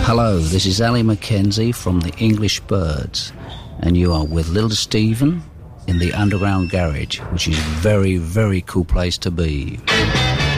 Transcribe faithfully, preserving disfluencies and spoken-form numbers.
Hello, this is Ali Mackenzie from the English Birds, and you are with Little Steven in the Underground Garage, which is a very, very cool place to be.